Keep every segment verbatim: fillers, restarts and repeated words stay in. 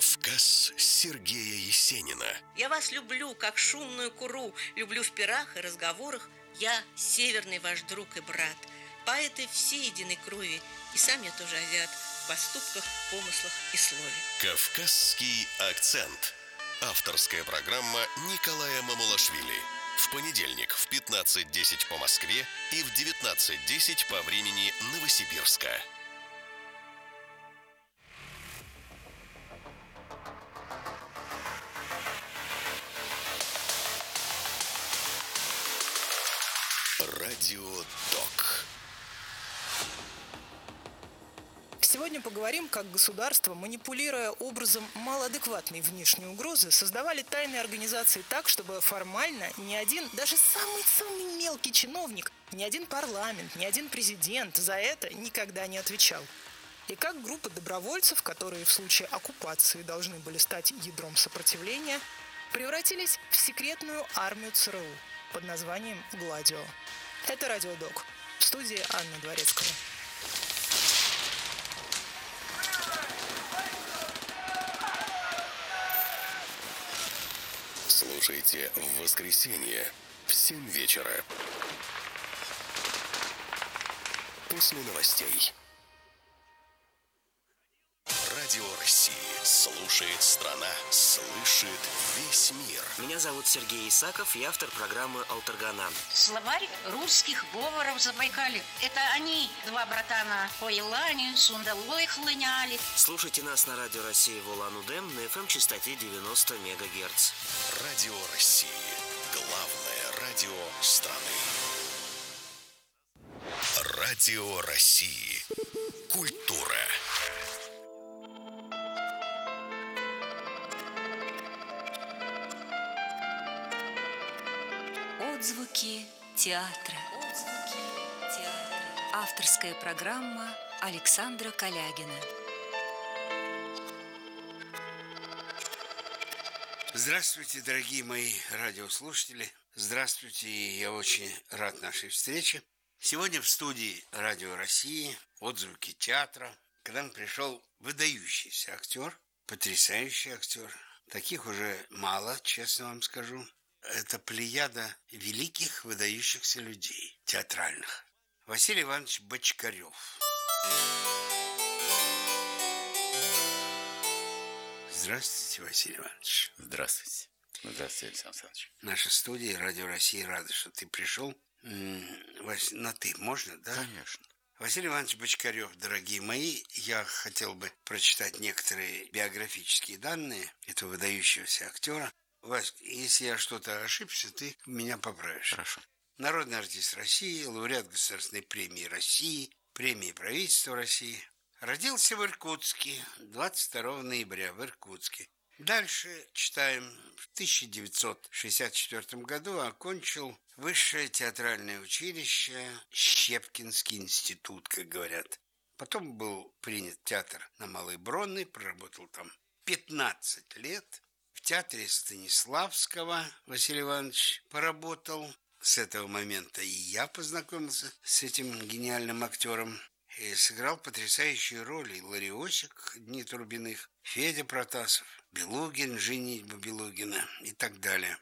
Кавказ Сергея Есенина. Я вас люблю, как шумную куру, люблю в пирах и разговорах. Я северный ваш друг и брат, поэты все единой крови, и сам я тоже азиат в поступках, помыслах и слове. Кавказский акцент. Авторская программа Николая Мамулашвили. В понедельник в пятнадцать десять по Москве и в девятнадцать десять по времени Новосибирска. Радио Док. Сегодня поговорим, как государство, манипулируя образом малоадекватной внешней угрозы, создавали тайные организации так, чтобы формально ни один, даже самый-самый мелкий чиновник, ни один парламент, ни один президент за это никогда не отвечал. И как группы добровольцев, которые в случае оккупации должны были стать ядром сопротивления, превратились в секретную армию ЦРУ под названием «Гладио». Это «Радио Док». В студии Анна Дворецкая. Слушайте в воскресенье в семь вечера. После новостей. Радио России слушает страна, слышит весь мир. Меня зовут Сергей Исаков, я автор программы «Алтаргана». Словарь русских говоров Забайкалья. Это они, два братана, по Елане, сундалой хлыняли. Слушайте нас на Радио России в Улан-Удэ на эф эм-частоте девяносто мегагерц. Радио России. Главное радио страны. Радио России. Культура. Отзвуки театра. Отзвуки театра. Авторская программа Александра Калягина. Здравствуйте, дорогие мои радиослушатели. Здравствуйте, я очень рад нашей встрече. Сегодня в студии Радио России «Отзвуки театра» к нам пришел выдающийся актер, потрясающий актер. Таких уже мало, честно вам скажу. Это плеяда великих выдающихся людей, театральных. Василий Иванович Бочкарев. Здравствуйте, Василий Иванович. Здравствуйте. Здравствуйте, Александр Александрович. Наша студия «Радио России» рада, что ты пришел. Вась, на «ты» можно, да? Конечно. Василий Иванович Бочкарев, дорогие мои, я хотел бы прочитать некоторые биографические данные этого выдающегося актера. Вась, если я что-то ошибся, ты меня поправишь. Хорошо. Народный артист России, лауреат Государственной премии России, премии правительства России. Родился в Иркутске двадцать второго ноября в Иркутске. Дальше читаем. В тысяча девятьсот шестьдесят четвёртом году окончил Высшее театральное училище, Щепкинский институт, как говорят. Потом был принят в театр на Малой Бронной, проработал там пятнадцать лет. В театре Станиславского Василий Иванович поработал. С этого момента и я познакомился с этим гениальным актером. И сыграл потрясающие роли. Лариосик «Дни Турбиных», Федя Протасов, Белугин, «Женитьба Белугина» и так далее.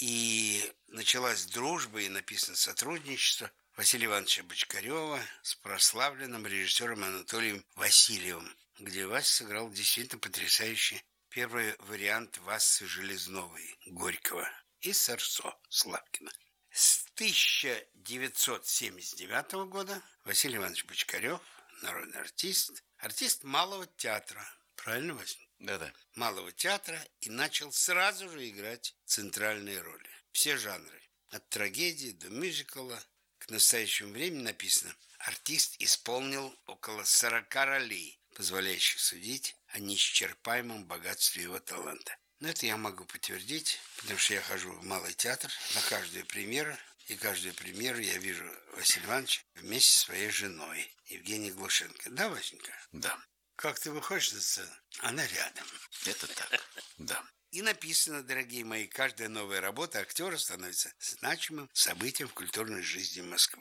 И началась дружба и написано сотрудничество Василия Ивановича Бочкарева с прославленным режиссером Анатолием Васильевым, где Вася сыграл действительно потрясающий первый вариант Васы Железновой Горького и Сарсо Славкина. С тысяча девятьсот семьдесят девятого года Василий Иванович Бочкарев, народный артист, артист Малого театра. Правильно, Вася? Да-да. Малого театра, и начал сразу же играть центральные роли. Все жанры. От трагедии до мюзикла. К настоящему времени написано: артист исполнил около сорока ролей, позволяющих судить о неисчерпаемом богатстве его таланта. Но это я могу подтвердить, потому что я хожу в Малый театр на каждую премьеру, и каждую премьеру я вижу Василия Ивановича вместе со своей женой Евгенией Глушенко. Да, Васенька? Да. Как ты выходишь на сцену? Она рядом. Это так, да. И написано, дорогие мои, каждая новая работа актера становится значимым событием в культурной жизни Москвы.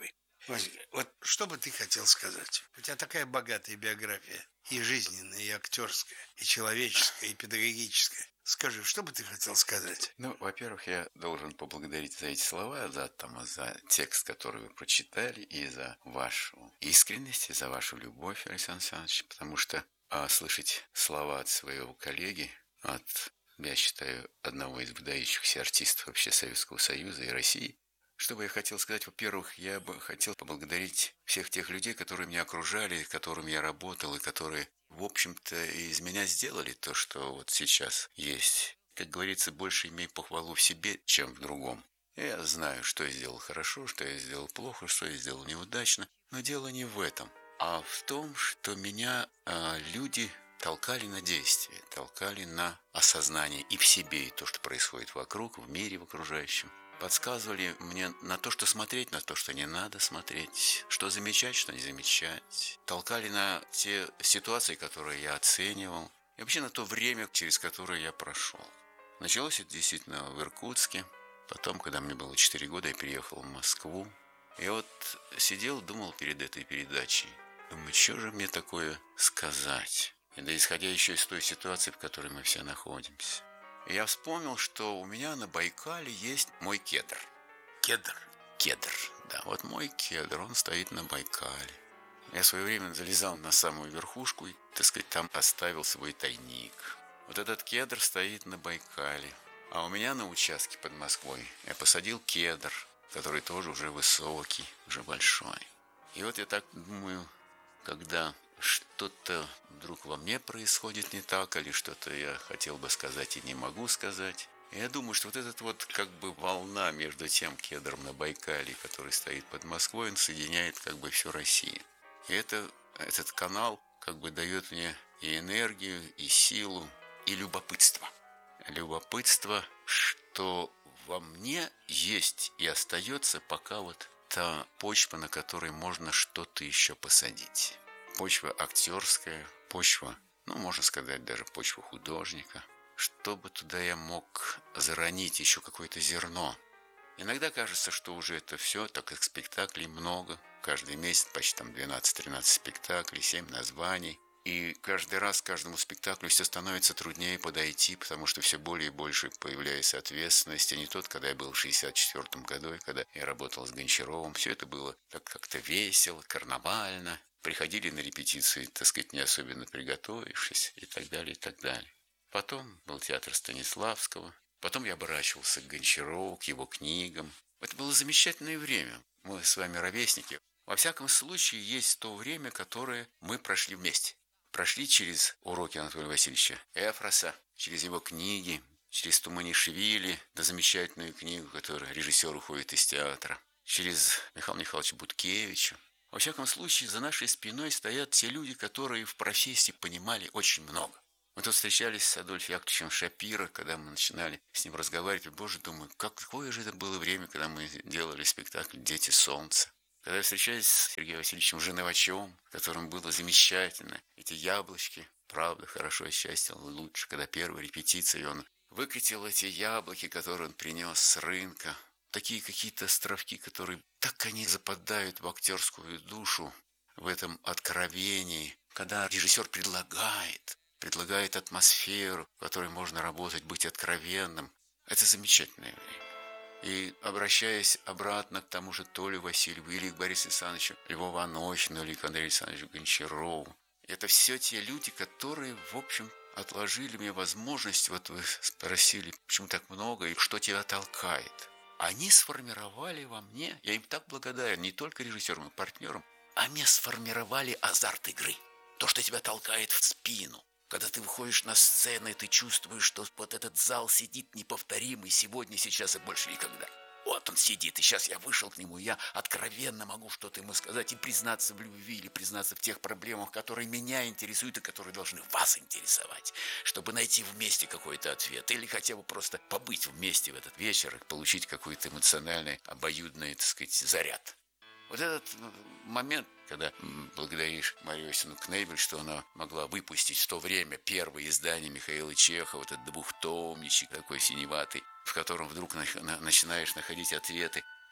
Васька, вот что бы ты хотел сказать? У тебя такая богатая биография. И жизненная, и актерская, и человеческая, и педагогическая. Скажи, что бы ты хотел сказать? Ну, во-первых, я должен поблагодарить за эти слова, за, там, за текст, который вы прочитали, и за вашу искренность, и за вашу любовь, Александр Александрович, потому что а, слышать слова от своего коллеги, от, я считаю, одного из выдающихся артистов вообще Советского Союза и России. Что бы я хотел сказать? Во-первых, я бы хотел поблагодарить всех тех людей, которые меня окружали, с которыми я работал, и которые, в общем-то, из меня сделали то, что вот сейчас есть. Как говорится, больше имей похвалу в себе, чем в другом. Я знаю, что я сделал хорошо, что я сделал плохо, что я сделал неудачно, но дело не в этом, а в том, что меня а, люди толкали на действие, толкали на осознание и в себе, и то, что происходит вокруг, в мире, в окружающем. Подсказывали мне на то, что смотреть, на то, что не надо смотреть, что замечать, что не замечать. Толкали на те ситуации, которые я оценивал, и вообще на то время, через которое я прошел. Началось это действительно в Иркутске. Потом, когда мне было четыре года, я переехал в Москву. Я вот сидел, думал перед этой передачей. Думаю, что же мне такое сказать? И да исходя еще из той ситуации, в которой мы все находимся. Я вспомнил, что у меня на Байкале есть мой кедр. Кедр? Кедр, да. Вот мой кедр, он стоит на Байкале. Я в свое время залезал на самую верхушку и, так сказать, там оставил свой тайник. Вот этот кедр стоит на Байкале. А у меня на участке под Москвой я посадил кедр, который тоже уже высокий, уже большой. И вот я так думаю, когда что-то вдруг во мне происходит не так, или что-то я хотел бы сказать и не могу сказать. И я думаю, что вот этот вот как бы волна между тем кедром на Байкале, который стоит под Москвой, он соединяет как бы всю Россию. И это, этот канал как бы дает мне и энергию, и силу, и любопытство. Любопытство, что во мне есть и остается пока вот та почва, на которой можно что-то еще посадить. Почва актерская, почва, ну, можно сказать, даже почва художника. Чтобы туда я мог заронить еще какое-то зерно. Иногда кажется, что уже это все, так как спектаклей много. Каждый месяц почти там двенадцать-тринадцать спектаклей, семь названий. И каждый раз к каждому спектаклю все становится труднее подойти, потому что все более и больше появляется ответственность. А не тот, когда я был в шестьдесят четвёртом году, и когда я работал с Гончаровым. Все это было так как-то весело, карнавально. Приходили на репетиции, так сказать, не особенно приготовившись, и так далее, и так далее. Потом был театр Станиславского. Потом я оборачивался к Гончарову, к его книгам. Это было замечательное время. Мы с вами ровесники. Во всяком случае, есть то время, которое мы прошли вместе. Прошли через уроки Анатолия Васильевича Эфроса, через его книги, через Туманишвили, да замечательную книгу, которая режиссер уходит из театра, через Михаила Михайловича Буткевича. Во всяком случае, за нашей спиной стоят те люди, которые в профессии понимали очень много. Мы тут встречались с Адольфом Яковлевичем Шапиро, когда мы начинали с ним разговаривать. Боже, думаю, какое же это было время, когда мы делали спектакль «Дети солнца». Когда я встречаюсь с Сергеем Васильевичем Женовачевым, которым было замечательно. Эти яблочки, правда, хорошо, счастье лучше. Когда первая репетиция, и он выкатил эти яблоки, которые он принес с рынка. Такие какие-то островки, которые так они западают в актерскую душу, в этом откровении. Когда режиссер предлагает, предлагает атмосферу, в которой можно работать, быть откровенным. Это замечательное время. И обращаясь обратно к тому же Толе Васильеву или к Борису Александровичу Львову Анохину или к Андрею Александровичу Гончарову. Это все те люди, которые, в общем, отложили мне возможность, вот вы спросили, почему так много и что тебя толкает. Они сформировали во мне, я им так благодарен, не только режиссерам и партнерам, они сформировали азарт игры. То, что тебя толкает в спину. Когда ты выходишь на сцену, и ты чувствуешь, что вот этот зал сидит неповторимый сегодня, сейчас и больше никогда. Вот он сидит, и сейчас я вышел к нему, и я откровенно могу что-то ему сказать и признаться в любви, или признаться в тех проблемах, которые меня интересуют и которые должны вас интересовать, чтобы найти вместе какой-то ответ, или хотя бы просто побыть вместе в этот вечер и получить какой-то эмоциональный, обоюдный, так сказать, заряд. Вот этот момент, когда благодаришь Марию Васильевну Кнебель, что она могла выпустить в то время первое издание Михаила Чехова, этот двухтомничек такой синеватый, в котором вдруг начинаешь находить ответы.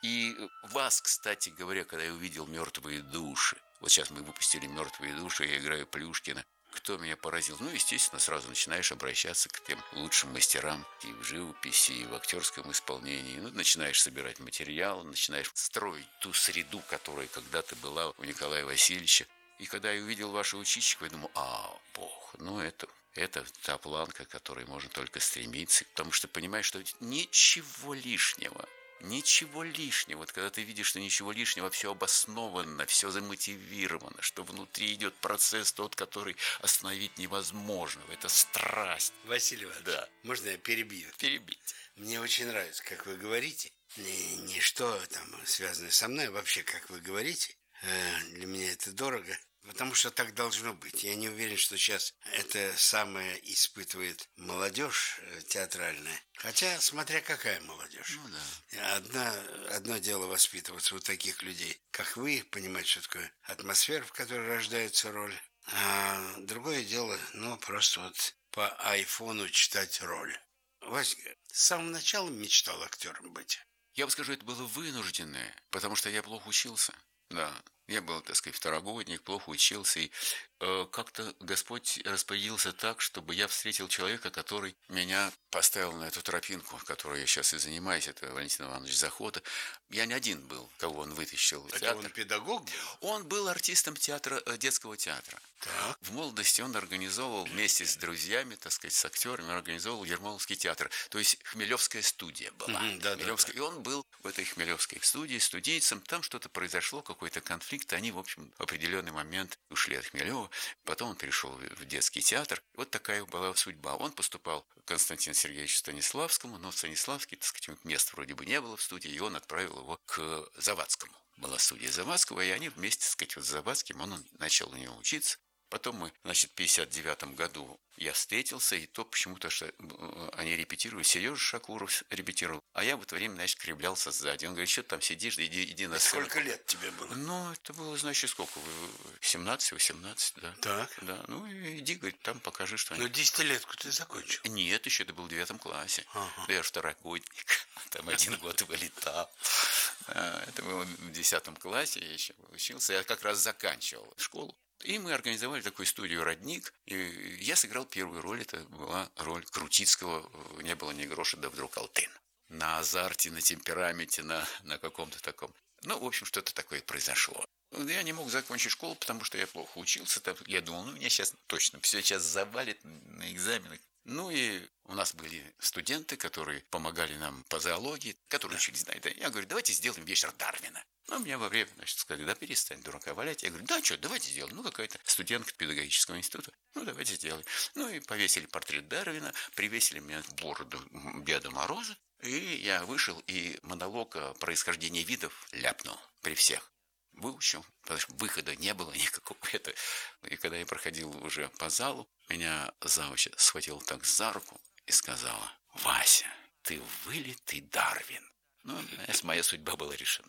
И вас, кстати говоря, когда я увидел «Мертвые души», вот сейчас мы выпустили «Мертвые души», я играю Плюшкина, кто меня поразил? Ну, естественно, сразу начинаешь обращаться к тем лучшим мастерам и в живописи, и в актерском исполнении. Ну, начинаешь собирать материал, начинаешь строить ту среду, которая когда-то была у Николая Васильевича. И когда я увидел вашего Чичикова, я думал, а, бог, ну это, это та планка, к которой можно только стремиться. Потому что понимаешь, что ничего лишнего. Ничего лишнего. Вот когда ты видишь, что ничего лишнего, все обосновано, все замотивировано, что внутри идет процесс тот, который остановить невозможно. Это страсть. Василий Иванович, да. Можно я перебью? Перебить. Мне очень нравится, как вы говорите. Не, не что там связано со мной, вообще, как вы говорите. Для меня это дорого. Потому что так должно быть. Я не уверен, что сейчас это самое испытывает молодежь театральная. Хотя, смотря какая молодежь. Ну да. Одна, одно дело воспитываться у таких людей, как вы, понимать, что такое атмосфера, в которой рождается роль. А другое дело, ну, просто вот по айфону читать роль. Васька, с самого начала мечтал актером быть? Я бы скажу, это было вынужденное, потому что я плохо учился. Да, я был, так сказать, второгодник, плохо учился, и э, как-то Господь распорядился так, чтобы я встретил человека, который меня поставил на эту тропинку, которой я сейчас и занимаюсь, это Валентин Иванович Захода. Я не один был, кого он вытащил в Это театр. он педагог был? Он был артистом театра, детского театра. Так. В молодости он организовывал вместе с друзьями, так сказать, с актерами, организовывал Ермоловский театр. То есть Хмелевская студия была. Mm-hmm, да, Хмелевская. да, да. И он был в этой Хмелевской студии студийцем. Там что-то произошло, какой-то конфликт. Они, в общем, в определенный момент ушли от Хмелева. Потом он перешел в детский театр. Вот такая была судьба. Он поступал к Константину Сергеевичу Станиславскому, но Станиславский, так сказать, мест вроде бы не было в студии, и он отправил его к Завадскому. Была студия Завадского, и они вместе, так сказать, вот с Завадским, он начал у него учиться. Потом мы, значит, в пятьдесят девятом году я встретился, и то почему-то, что они репетировали, Сережа Шакуров репетировал, а я в это время, значит, кривлялся сзади. Он говорит, что ты там сидишь, да иди, иди на сцену. Сколько лет тебе было? Ну, это было, значит, сколько? семнадцать-восемнадцать, да. Так. Да, ну, иди, говорит, там покажи что-нибудь. Ну, десятилетку ты закончил? Нет, еще это был в девятом классе. Ага. Да я второгодник, там один год вылетал. Это было в десятом классе, я еще учился, я как раз заканчивал школу. И мы организовали такую студию «Родник», и я сыграл первую роль, это была роль Крутицкого, не было ни гроша, да вдруг алтын. На азарте, на темпераменте, на, на каком-то таком. Ну, в общем, что-то такое произошло. Я не мог закончить школу, потому что я плохо учился. Я думал, ну, меня сейчас точно все сейчас завалит на экзаменах. Ну, и у нас были студенты, которые помогали нам по зоологии, которые учились, да, я говорю, давайте сделаем вечер Дарвина. Ну, мне во время, значит, сказали, да перестань дурака валять. Я говорю, да, что, давайте сделаем. Ну, какая-то студентка педагогического института. Ну, давайте сделаем. Ну, и повесили портрет Дарвина, привесили мне в бороду Деда Мороза. И я вышел, и монолог о происхождении видов ляпнул при всех. Выучил, потому что выхода не было никакого. Это. И когда я проходил уже по залу, меня завуч схватила так за руку и сказала, Вася, ты вылитый Дарвин. Ну, моя судьба была решена.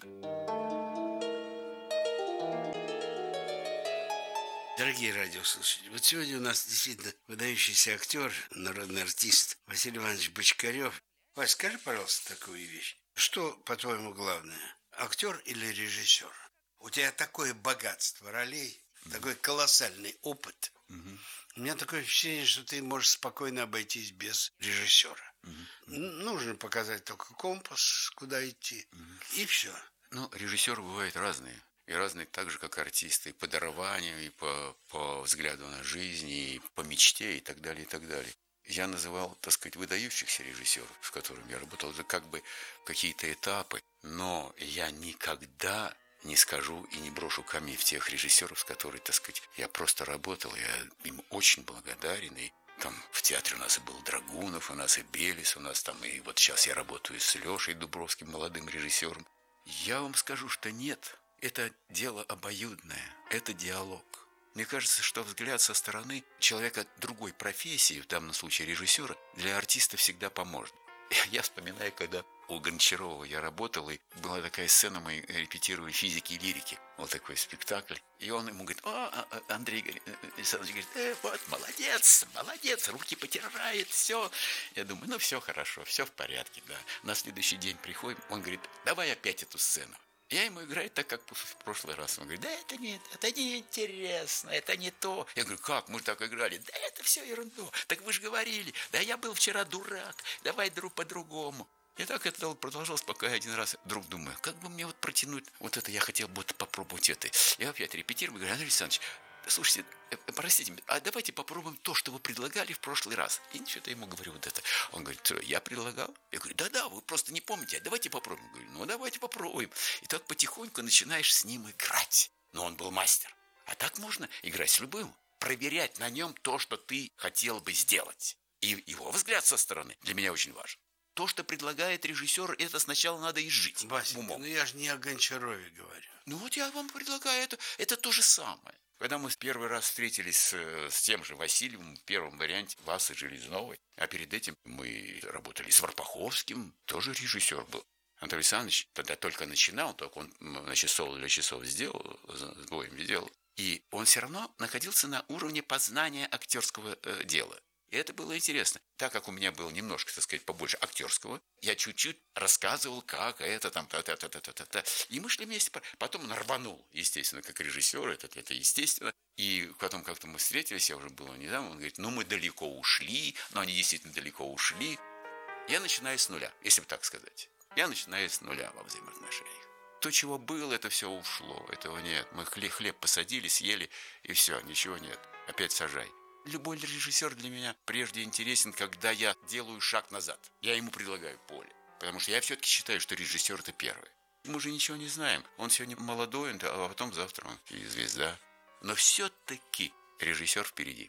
Дорогие радиослушатели, вот сегодня у нас действительно выдающийся актер, народный артист Василий Иванович Бочкарев. Вась, скажи, пожалуйста, такую вещь. Что, по-твоему, главное, актер или режиссер? У тебя такое богатство ролей, mm-hmm. такой колоссальный опыт. Mm-hmm. У меня такое впечатление, что ты можешь спокойно обойтись без режиссера. Mm-hmm. Нужно показать только компас, куда идти, mm-hmm. и все. Ну, режиссеры бывают разные. И разные так же, как артисты, и по дарованию, и по, по взгляду на жизнь, и по мечте, и так далее, и так далее. Я называл, так сказать, выдающихся режиссеров, с которыми я работал, это как бы какие-то этапы. Но я никогда не скажу и не брошу камень в тех режиссеров, с которыми, так сказать, я просто работал. Я им очень благодарен. И там в театре у нас и был Драгунов, у нас и Белес, у нас там и вот сейчас я работаю с Лешей Дубровским, молодым режиссером. Я вам скажу, что нет. Это дело обоюдное, это диалог. Мне кажется, что взгляд со стороны человека другой профессии, в данном случае режиссера, для артиста всегда поможет. Я вспоминаю, когда у Гончарова я работал, и была такая сцена, мы репетировали физики и лирики. Вот такой спектакль. И он ему говорит: о, Андрей Александрович говорит, э, вот, молодец, молодец, руки потирает, все. Я думаю, ну, все хорошо, все в порядке, да. На следующий день приходим, он говорит: давай опять эту сцену. Я ему играю так, как в прошлый раз. Он говорит: да это нет, это не интересно, это не то. Я говорю: как, мы так играли? Да это все ерунда. Так вы же говорили, да я был вчера дурак, давай друг по-другому. И так это продолжалось, пока я один раз вдруг думаю, как бы мне вот протянуть вот это, я хотел бы попробовать это. Я опять репетирую, говорю: Андрей Александрович, слушайте, простите, а давайте попробуем то, что вы предлагали в прошлый раз. И что-то ему говорю вот это. Он говорит: я предлагал? Я говорю: да-да, вы просто не помните, а давайте попробуем. Я говорю: ну давайте попробуем. И так потихоньку начинаешь с ним играть. Но он был мастер. А так можно играть с любым, проверять на нем то, что ты хотел бы сделать. И его взгляд со стороны для меня очень важен. То, что предлагает режиссер, это сначала надо изжить. Вася, умом. ну я же не о Гончарове говорю. Ну вот я вам предлагаю это. Это то же самое. Когда мы в первый раз встретились с, с тем же Васильевым в первом варианте Васы Железновой, а перед этим мы работали с Варпаховским, тоже режиссер был. Анатолий Александрович тогда только начинал, только он на часов для часов сделал, с боем сделал. И он все равно находился на уровне познания актерского э, дела. И это было интересно. Так как у меня было немножко, так сказать, побольше актерского, я чуть-чуть рассказывал, как это там, та-та-та-та-та-та. И мы шли вместе. Потом он рванул, естественно, как режиссер, это, это естественно. И потом как-то мы встретились, я уже был недавно, он говорит: ну мы далеко ушли, но они действительно далеко ушли. Я начинаю с нуля, если бы так сказать. Я начинаю с нуля во взаимоотношениях. То, чего было, это все ушло, этого нет. Мы хлеб, хлеб посадили, съели, и все, ничего нет. Опять сажай. Любой режиссер для меня прежде интересен, когда я делаю шаг назад. Я ему предлагаю поле. Потому что я все-таки считаю, что режиссер – это первый. Мы же ничего не знаем. Он сегодня молодой, а потом завтра он и звезда. Но все-таки режиссер впереди.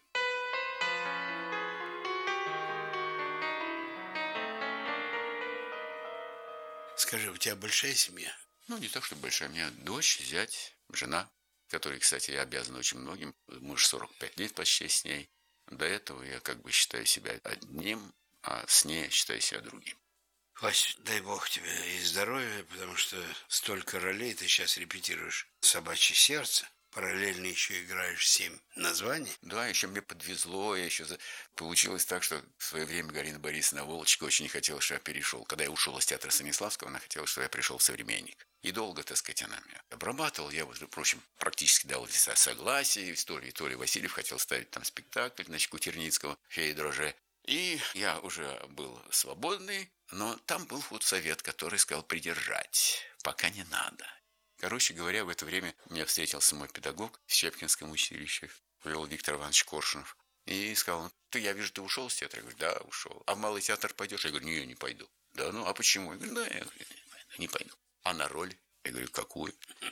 Скажи, у тебя большая семья? Ну, не так, что большая. У меня дочь, зять, жена, которой, кстати, я обязан очень многим. Мы же сорок пять лет почти с ней. До этого я как бы считаю себя одним, а с ней я считаю себя другим. Вася, дай бог тебе и здоровья, потому что столько ролей ты сейчас репетируешь. «Собачье сердце», параллельно еще играешь семь названий. Да, еще мне подвезло, я еще за... получилось так, что в свое время Галина Борисовна Волочка очень не хотела, что я перешел. Когда я ушел из театра Станиславского, она хотела, чтобы я пришел в «Современник». И долго, так сказать, она меня обрабатывала. Я, между прочим, практически дал согласие. Истории Толя Васильев хотел ставить там спектакль, значит, Кутерницкого «Феи дрожжи». И я уже был свободный, но там был худсовет, который сказал придержать, пока не надо. Короче говоря, в это время меня встретился мой педагог в Щепкинском училище, вел Виктор Иванович Коршунов, и сказал: ты, я вижу, ты ушел с театра? Я говорю: да, ушел. А в Малый театр пойдешь? Я говорю: не, не пойду. Да, ну, а почему? Я говорю: да, я не пойду. А на роль? Я говорю: какую?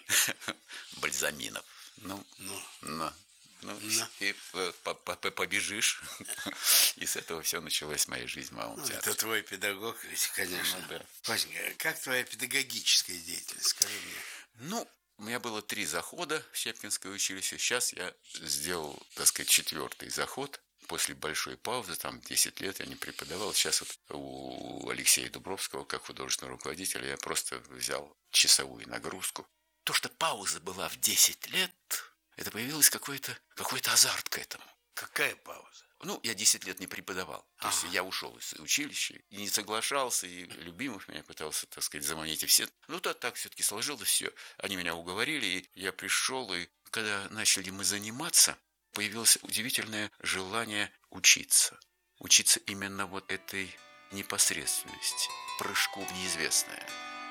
Бальзаминов. Ну, ну, ну. Ну, no. и побежишь. И с этого все началась моя жизнь в Малом театре. Это твой педагог, ведь, конечно. Ну, да. Васенька, как твоя педагогическая деятельность, скажи мне? Ну, у меня было три захода в Щепкинское училище. Сейчас я сделал, так сказать, четвертый заход. После большой паузы, там десять лет я не преподавал. Сейчас вот у Алексея Дубровского, как художественного руководителя, я просто взял часовую нагрузку. То, что пауза была в десять лет... Это появилось какой-то, какой-то азарт к этому. Какая пауза? Ну, я десять лет не преподавал. То ага. есть я ушел из училища и не соглашался, и любимых меня пытался, так сказать, заманить, и все. Ну, да, так все-таки сложилось все. Они меня уговорили, и я пришел, и когда начали мы заниматься, появилось удивительное желание учиться. Учиться именно вот этой непосредственности, прыжку в неизвестное.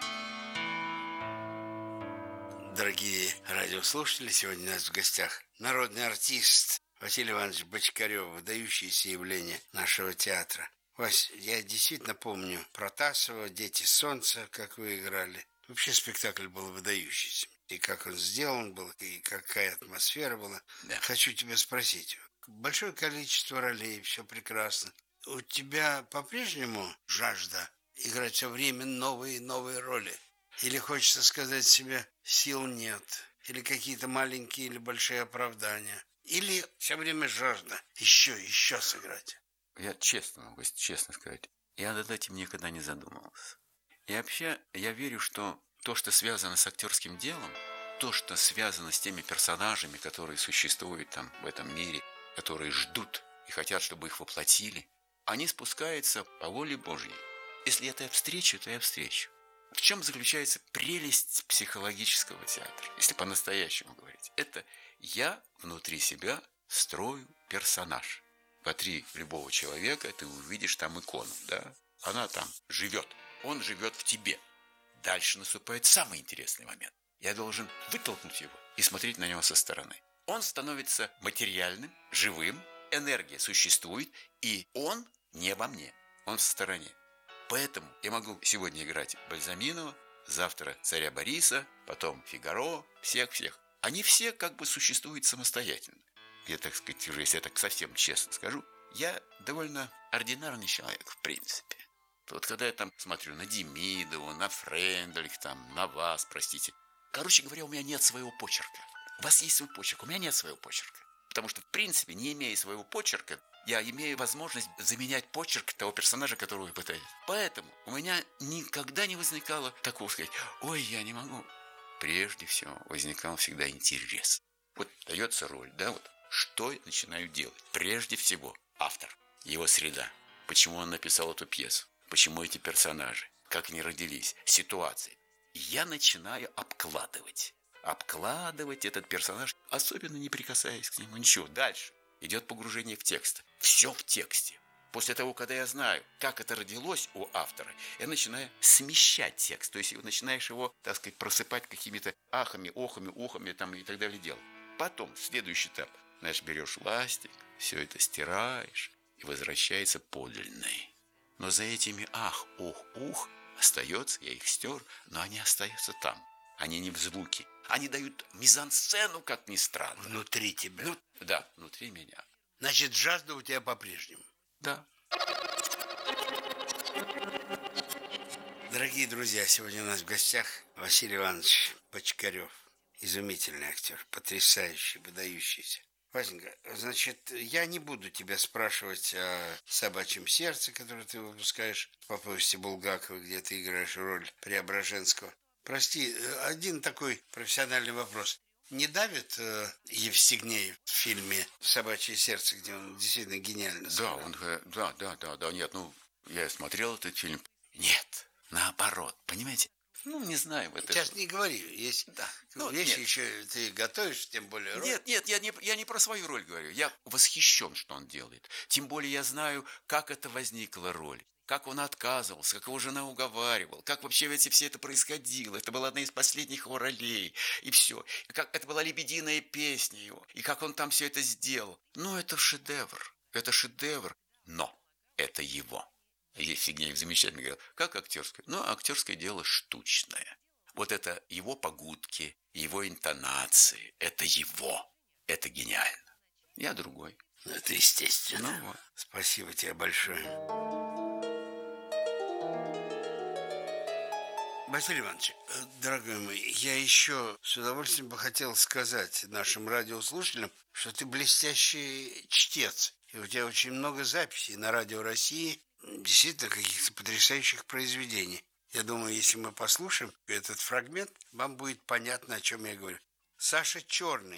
Дорогие радиослушатели, сегодня у нас в гостях народный артист Василий Иванович Бочкарев, выдающееся явление нашего театра. Вась, я действительно помню Протасова, «Дети солнца», как вы играли. Вообще спектакль был выдающийся. И как он сделан был, и какая атмосфера была. Да. Хочу тебя спросить. Большое количество ролей, все прекрасно. У тебя по-прежнему жажда играть все время новые и новые роли? Или хочется сказать себе: сил нет, или какие-то маленькие или большие оправдания, или все время жажда еще, еще сыграть? Я честно могу честно сказать, я над этим никогда не задумывался. И вообще, я верю, что то, что связано с актерским делом, то, что связано с теми персонажами, которые существуют там в этом мире, которые ждут и хотят, чтобы их воплотили, они спускаются по воле Божьей. Если это я встречу, то я встречу. В чем заключается прелесть психологического театра, если по-настоящему говорить? Это я внутри себя строю персонаж. Внутри любого человека ты увидишь там икону, да? Она там живет, он живет в тебе. Дальше наступает самый интересный момент. Я должен вытолкнуть его и смотреть на него со стороны. Он становится материальным, живым, энергия существует, и он не во мне, он в стороне. Поэтому я могу сегодня играть Бальзаминова, завтра царя Бориса, потом Фигаро, всех-всех. Они все как бы существуют самостоятельно. Я, так сказать, уже, если я так совсем честно скажу, я довольно ординарный человек, в принципе. Вот когда я там смотрю на Демидову, на Френдлих, там, на вас, простите. Короче говоря, у меня нет своего почерка. У вас есть свой почерк, у меня нет своего почерка. Потому что, в принципе, не имея своего почерка, я имею возможность заменять почерк того персонажа, которого я пытаюсь. Поэтому у меня никогда не возникало такого сказать: ой, я не могу. Прежде всего возникал всегда интерес. Вот дается роль, да, вот что я начинаю делать? Прежде всего автор, его среда. Почему он написал эту пьесу? Почему эти персонажи? Как они родились? Ситуации. И я начинаю обкладывать. Обкладывать этот персонаж, особенно не прикасаясь к нему. Ничего. Дальше идет погружение в текст. Все в тексте. После того, когда я знаю, как это родилось у автора, я начинаю смещать текст. То есть начинаешь его, так сказать, просыпать какими-то ахами, охами, ухами там, и так далее делать. Потом, следующий этап. Знаешь, берешь ластик, все это стираешь, и возвращается подлинный. Но за этими ах, ох, ух остается, я их стер, но они остаются там. Они не в звуке. Они дают мизансцену, как ни странно. Внутри тебя. Ну, да, внутри меня. Значит, жажда у тебя по-прежнему. Да. Дорогие друзья, сегодня у нас в гостях Василий Иванович Бочкарев. Изумительный актер, потрясающий, выдающийся. Васенька, значит, я не буду тебя спрашивать о «Собачьем сердце», которое ты выпускаешь по повести Булгаковой, где ты играешь роль Преображенского. Прости, один такой профессиональный вопрос. Не давит э, Евстигнеев в фильме «Собачье сердце», где он действительно гениально сыграл? Да, он, да, да, да, да, нет, ну, я смотрел этот фильм. Нет, наоборот, понимаете? Ну, не знаю. Это Сейчас же... не говори. Есть да. ну, вещи нет. Еще ты готовишь, тем более роль. Нет, нет, я не, я не про свою роль говорю. Я восхищен, что он делает. Тем более я знаю, как это возникла роль. Как он отказывался, как его жена уговаривала, как вообще эти, все это происходило. Это была одна из последних его ролей, и все. И как это была лебединая песня его, и как он там все это сделал. Ну, это шедевр, это шедевр, но это его. Евстигнеев замечательно говорил, как актерское? Ну, актерское дело штучное. Вот это его погудки, его интонации, это его, это гениально. Я другой. Это естественно. Ну, вот. Спасибо тебе большое. Василий Иванович, дорогой мой, я еще с удовольствием бы хотел сказать нашим радиослушателям, что ты блестящий чтец. И у тебя очень много записей на Радио России, действительно каких-то потрясающих произведений. Я думаю, если мы послушаем этот фрагмент, вам будет понятно, о чем я говорю. Саша Черный